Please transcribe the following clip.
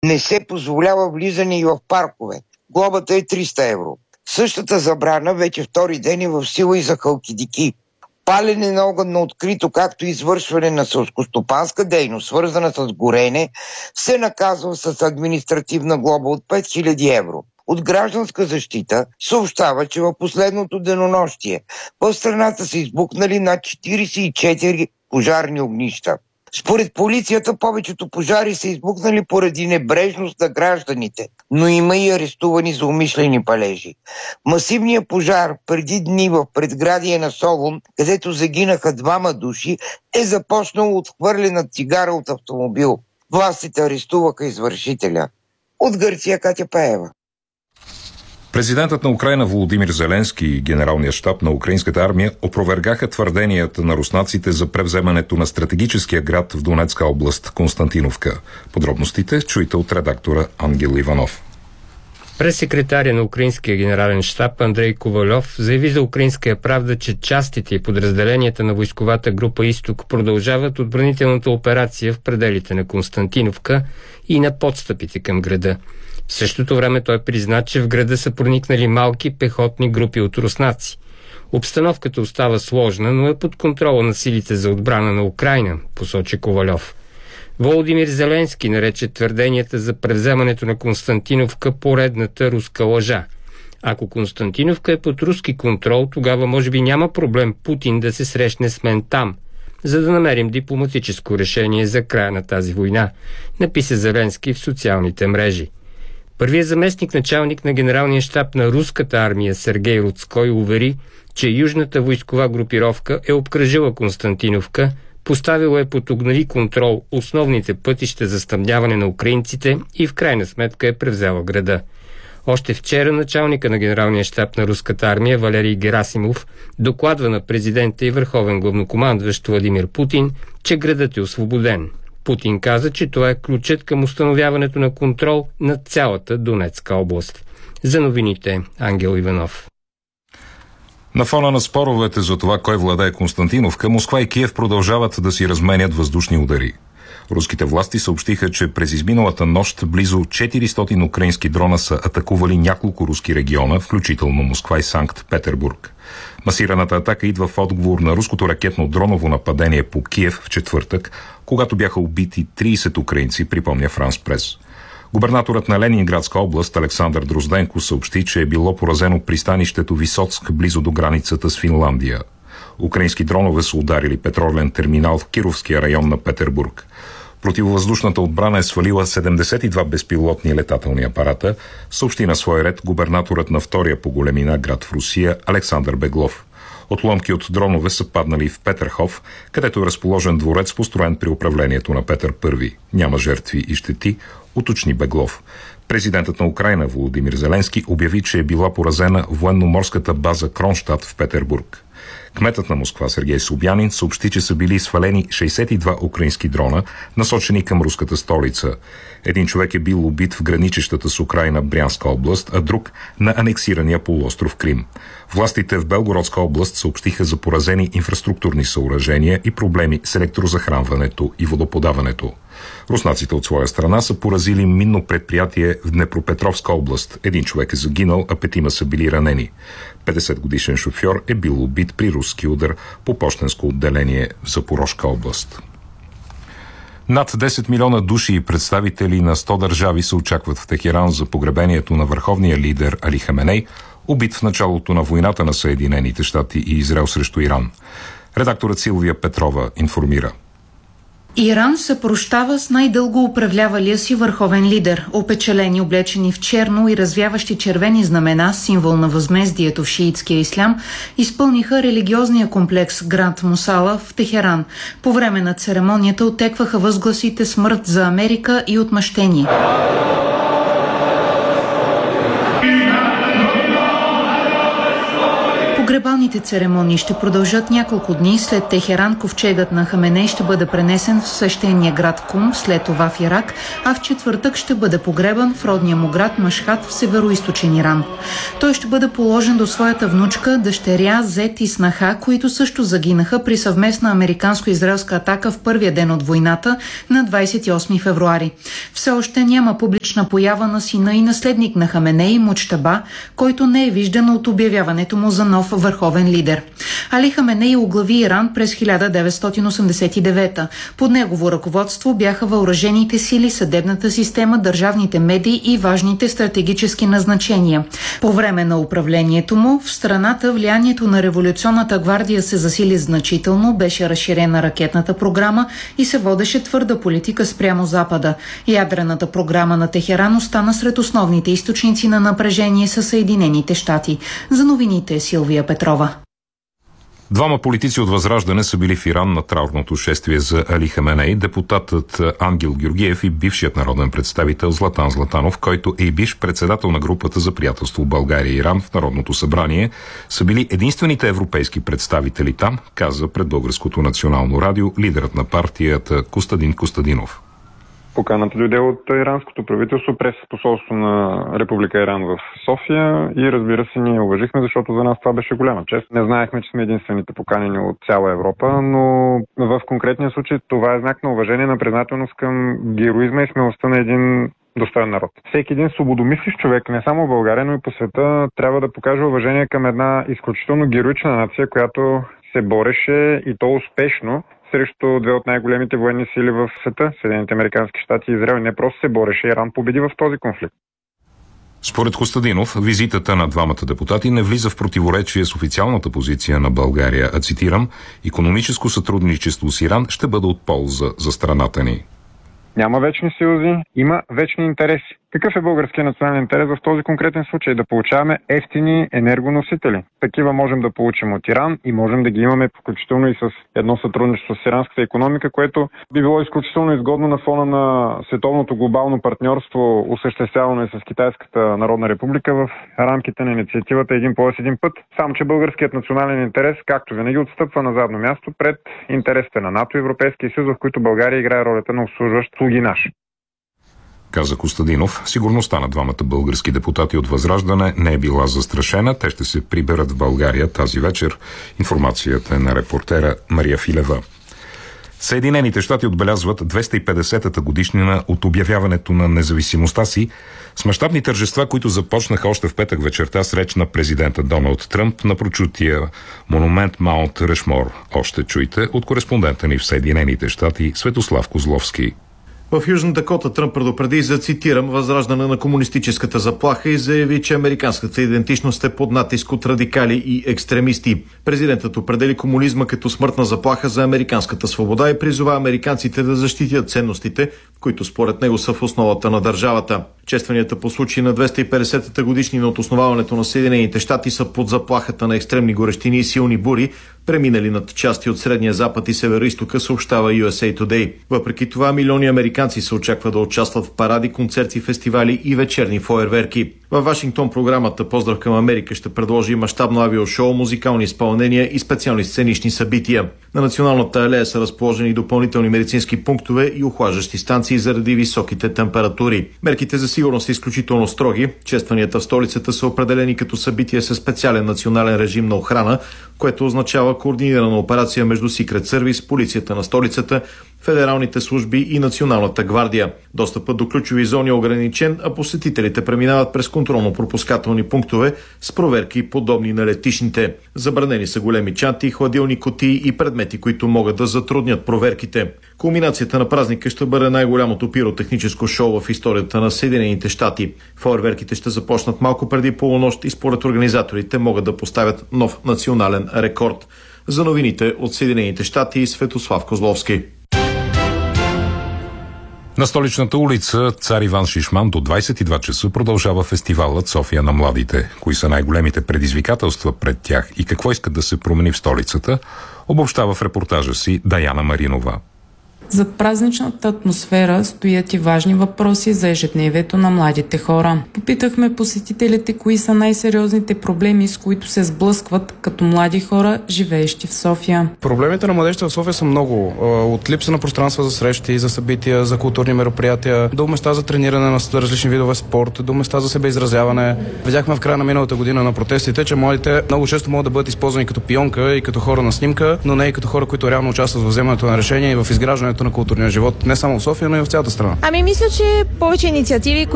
Не се позволява влизане и в паркове. Глобата е 300 евро. Същата забрана вече втори ден е в сила и за халкидики. Палене на огън на открито, както и извършване на селскостопанска дейност, свързана с горене, се наказва с административна глоба от 5000 евро. От Гражданска защита съобщава, че в последното денонощие в страната са избухнали над 44 пожарни огнища. Според полицията повечето пожари са избухнали поради небрежност на гражданите, но има и арестувани за умишлени палежи. Масивният пожар преди дни в предградие на Солун, където загинаха 2 души, е започнал от хвърлена цигара от автомобил. Властите арестуваха извършителя. От Гърция Катя Паева. Президентът на Украйна Володимир Зеленски и генералният щаб на украинската армия опровергаха твърденията на руснаците за превземането на стратегическия град в Донецка област Константиновка. Подробностите чуйте от редактора Ангел Иванов. Прес-секретаря на украинския генерален щаб Андрей Ковальов заяви за Украинская правда, че частите и подразделенията на войсковата група Изток продължават отбранителната операция в пределите на Константиновка и на подстъпите към града. В същото време той призна, че в града са проникнали малки пехотни групи от руснаци. Обстановката остава сложна, но е под контрола на силите за отбрана на Украйна, посочи Ковальов. Володимир Зеленски нарече твърденията за превземането на Константиновка поредната руска лъжа. Ако Константиновка е под руски контрол, тогава може би няма проблем Путин да се срещне с мен там, за да намерим дипломатическо решение за края на тази война, написа Зеленски в социалните мрежи. Първият заместник началник на генералния щаб на руската армия Сергей Рудской увери, че южната войскова групировка е обкръжила Константиновка, поставила е под огневи контрол основните пътища за снабдяване на украинците и в крайна сметка е превзела града. Още вчера началника на генералния щаб на руската армия Валерий Герасимов докладва на президента и върховен главнокомандващ Владимир Путин, че градът е освободен. Путин каза, че това е ключът към установяването на контрол над цялата Донецка област. За новините Ангел Иванов. На фона на споровете за това кой владее Константиновка, Москва и Киев продължават да си разменят въздушни удари. Руските власти съобщиха, че през изминалата нощ близо 400 украински дрона са атакували няколко руски региона, включително Москва и Санкт-Петербург. Масираната атака идва в отговор на руското ракетно-дроново нападение по Киев в четвъртък, когато бяха убити 30 украинци, припомня Франс Прес. Губернаторът на Ленинградска област Александър Дрозденко съобщи, че е било поразено пристанището Висоцк близо до границата с Финландия. Украински дронове са ударили петролен терминал в Кировския район на Петербург. Противовъздушната отбрана е свалила 72 безпилотни летателни апарата, съобщи на свой ред губернаторът на втория по големина град в Русия Александър Беглов. Отломки от дронове са паднали в Петърхов, където е разположен дворец, построен при управлението на Петър I. Няма жертви и щети, уточни Беглов. Президентът на Украйна Володимир Зеленски обяви, че е била поразена военноморската база Кронштадт в Петербург. Кметът на Москва Сергей Собянин съобщи, че са били свалени 62 украински дрона, насочени към руската столица. Един човек е бил убит в граничещата с Украйна Брянска област, а друг на анексирания полуостров Крим. Властите в Белгородска област съобщиха за поразени инфраструктурни съоръжения и проблеми с електрозахранването и водоподаването. Руснаците от своя страна са поразили минно предприятие в Днепропетровска област. Един човек е загинал, а 5 са били ранени. 50-годишен шофьор е бил убит при руски удар по пощенско отделение в Запорожка област. Над 10 милиона души и представители на 100 държави се очакват в Техеран за погребението на върховния лидер Али Хаменей, убит в началото на войната на Съединените щати и Израел срещу Иран. Редакторът Силвия Петрова информира. Иран се прощава с най-дълго управлявалия си върховен лидер. Опечалени, облечени в черно и развяващи червени знамена, символ на възмездието в шиитския ислям, изпълниха религиозния комплекс Гранд Мусала в Техеран. По време на церемонията отекваха възгласите "Смърт за Америка" и "Отмъщение". Погребалните церемонии ще продължат няколко дни. След Техеран ковчегът на Хаменей ще бъде пренесен в свещения град Кум, след това в Ирак, а в четвъртък ще бъде погребан в родния му град Машхад в североизточен Иран. Той ще бъде положен до своята внучка, дъщеря, зет и снаха, които също загинаха при съвместна американско-израелска атака в първия ден от войната на 28 февруари. Все още няма публична поява на сина и наследник на Хаменей, Мучтаба, който не е виждан от обявяването му за нов върховен лидер. Али Хаменей оглави Иран през 1989. Под негово ръководство бяха въоръжените сили, съдебната система, държавните медии и важните стратегически назначения. По време на управлението му в страната влиянието на революционната гвардия се засили значително, беше разширена ракетната програма и се водеше твърда политика спрямо Запада. Ядрената програма на Техеран остана сред основните източници на напрежение със Съединените щати. За новините Силвия Петрова. Двама политици от Възраждане са били в Иран на траурното шествие за Али Хаменей, депутатът Ангел Георгиев и бившият народен представител Златан Златанов, който е и бивш председател на групата за приятелство България и Иран в Народното събрание, са били единствените европейски представители там, каза пред Българското национално радио лидерът на партията Костадин Костадинов. Поканата дойде от иранското правителство през посолство на Република Иран в София и разбира се ние уважихме, защото за нас това беше голяма чест. Не знаехме, че сме единствените поканени от цяла Европа, но в конкретния случай това е знак на уважение, на признателност към героизма и смелостта на един достоен народ. Всеки един свободомислищ човек, не само в България, но и по света, трябва да покаже уважение към една изключително героична нация, която се бореше и то успешно срещу две от най-големите военни сили в света, Съединените американски щати и Израел. Не просто се бореше, Иран победи в този конфликт. Според Костадинов, визитата на двамата депутати не влиза в противоречие с официалната позиция на България, а цитирам, икономическо сътрудничество с Иран ще бъде от полза за страната ни. Няма вечни съюзи, има вечни интереси. Какъв е българският национален интерес в този конкретен случай? Да получаваме евтини енергоносители. Такива можем да получим от Иран и можем да ги имаме включително и с едно сътрудничество с иранската икономика, което би било изключително изгодно на фона на световното глобално партньорство, осъществявано и с Китайската народна република в рамките на инициативата Един пояс, един път. Само че българският национален интерес, както винаги, отстъпва на задно място пред интересите на НАТО и Европейския съюз, в които България играе ролята на обслужващ слуги наш. Каза Костадинов, сигурността на двамата български депутати от Възраждане не е била застрашена. Те ще се приберат в България тази вечер. Информацията е на репортера Мария Филева. Съединените щати отбелязват 250-та годишнина от обявяването на независимостта си с мащабни тържества, които започнаха още в петък вечерта с реч на президента Доналд Тръмп на прочутия монумент Маунт Рашмор. Още чуйте от кореспондента ни в Съединените щати Светослав Козловски. В Южна Дакота Тръмп предупреди за, цитирам, възраждане на комунистическата заплаха и заяви, че американската идентичност е под натиск от радикали и екстремисти. Президентът определи комунизма като смъртна заплаха за американската свобода и призова американците да защитят ценностите, които според него са в основата на държавата. Честванията по случай на 250-та годишнина от основаването на Съединените щати са под заплахата на екстремни горещини и силни бури, преминали над части от Средния запад и Североизтока, съобщава USA Today. Въпреки това, милиони американци се очаква да участват в паради, концерти, фестивали и вечерни фойерверки. Във Вашингтон програмата Поздрав към Америка ще предложи мащабно авиошоу, музикални изпълнения и специални сценични събития. На Националната алея са разположени допълнителни медицински пунктове и охлаждащи станции заради високите температури. Мерките за сигурност са изключително строги. Честванията в столицата са определени като събитие със специален национален режим на охрана, което означава координирана операция между Secret Service, полицията на столицата, федералните служби и Националната гвардия. Достъпът до ключови зони е ограничен, а посетителите преминават през контролно-пропускателни пунктове с проверки подобни на летищните. Забранени са големи чанти, хладилни кутии и предмети, които могат да затруднят проверките. Кулминацията на празника ще бъде най-голямото пиротехническо шоу в историята на Съединените щати. Фойерверките ще започнат малко преди полунощ и според организаторите могат да поставят нов национален рекорд. За новините от Съединените щати Светослав Козловски. На столичната улица Цар Иван Шишман до 22 часа продължава фестивалът София на младите. Кои са най-големите предизвикателства пред тях и какво искат да се промени в столицата, обобщава в репортажа си Даяна Маринова. Зад празничната атмосфера стоят и важни въпроси за ежедневието на младите хора. Попитахме посетителите кои са най-сериозните проблеми, с които се сблъскват като млади хора, живеещи в София. Проблемите на младежите в София са много. От липса на пространства за срещи, за събития, за културни мероприятия, до места за трениране на различни видове спорт, до места за себеизразяване. Видяхме в края на миналата година на протестите, че младите много често могат да бъдат използвани като пионка и като хора на снимка, но не и като хора, които реално участват в вземането на решения и в изграждането на културния живот не само в София, но и в цялата страна. Мисля, че повече инициативи,